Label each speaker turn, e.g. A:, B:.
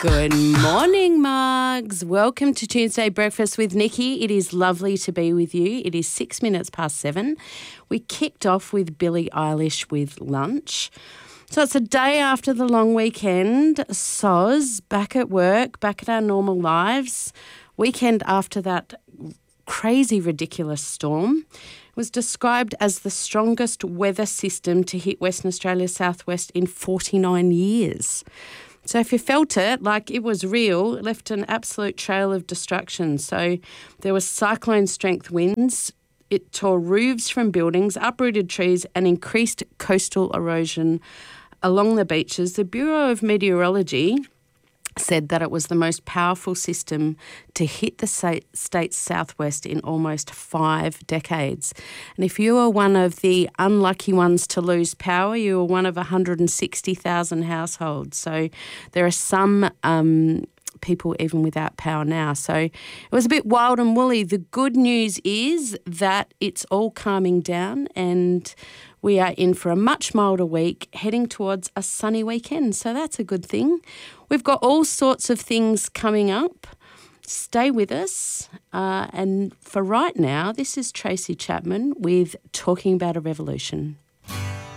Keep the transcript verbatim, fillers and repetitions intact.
A: Good morning, Mugs. Welcome to Tuesday Breakfast with Nikki. It is lovely to be with you. It is six minutes past seven. We kicked off with Billie Eilish with Lunch. So it's a day after the long weekend. Soz, back at work, back at our normal lives. Weekend after that crazy, ridiculous storm. It was described as the strongest weather system to hit Western Australia's southwest in forty-nine years. So if you felt it, like it was real, it left an absolute trail of destruction. So there was cyclone strength winds. It tore roofs from buildings, uprooted trees and increased coastal erosion along the beaches. The Bureau of Meteorology said that it was the most powerful system to hit the state's southwest in almost five decades. And if you were one of the unlucky ones to lose power, you were one of one hundred sixty thousand households. So there are some um, people even without power now. So it was a bit wild and woolly. The good news is that it's all calming down and we are in for a much milder week, heading towards a sunny weekend. So that's a good thing. We've got all sorts of things coming up. Stay with us. Uh, and for right now, this is Tracy Chapman with Talking About a Revolution.